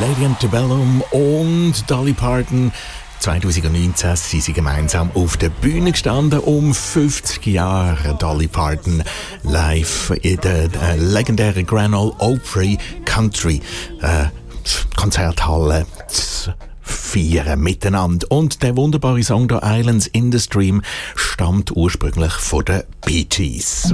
Lady Antebellum und Dolly Parton. 2019 sind sie gemeinsam auf der Bühne gestanden, 50 Jahre Dolly Parton live in der legendären Grand Ole Opry Country Konzerthalle zu feiern miteinander. Und der wunderbare Song «The Islands in the Stream» stammt ursprünglich von den Bee Gees.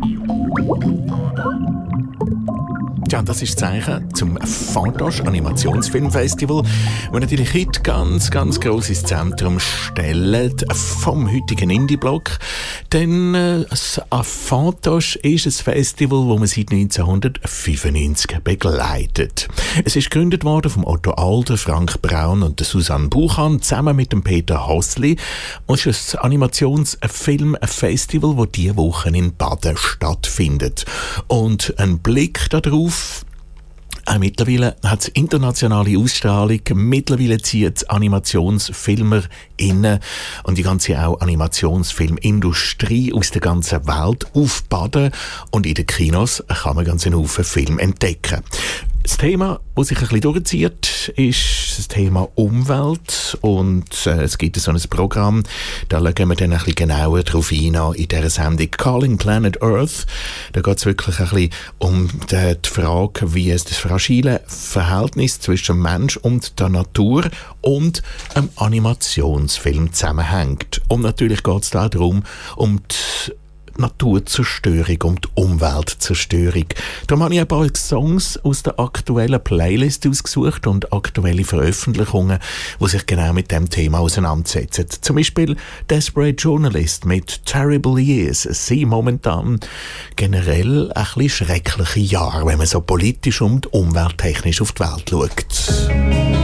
Ja, das ist das Zeichen zum Fantasch Animationsfilmfestival, wo natürlich heute ganz gross ins Zentrum stellt vom heutigen Indie-Block. Denn Fantasch ist ein Festival, das man seit 1995 begleitet. Es ist gegründet worden von Otto Alder, Frank Braun und Susanne Buchan zusammen mit dem Peter Hossli. Und es ist ein Animationsfilmfestival, das diese Woche in Baden stattfindet. Und ein Blick darauf. Mittlerweile hat es internationale Ausstrahlung. Mittlerweile ziehen Animationsfilmer innen und die ganze auch Animationsfilmindustrie aus der ganzen Welt auf Baden. Und in den Kinos kann man ganz einen Haufen Film entdecken. Das Thema, das sich ein bisschen durchzieht, ist das Thema Umwelt. Und es gibt so ein Programm, da schauen wir dann ein bisschen genauer drauf ein in dieser Sendung Calling Planet Earth. Da geht es wirklich ein bisschen um die Frage, wie es das fragile Verhältnis zwischen Mensch und der Natur und einem Animationsfilm zusammenhängt. Und natürlich geht es darum, um die Naturzerstörung, um die Umweltzerstörung. Darum habe ich ein paar Songs aus der aktuellen Playlist ausgesucht und aktuelle Veröffentlichungen, die sich genau mit dem Thema auseinandersetzen. Zum Beispiel Desperate Journalist mit Terrible Years. Es sind momentan generell ein bisschen schreckliche Jahre, wenn man so politisch und umwelttechnisch auf die Welt schaut.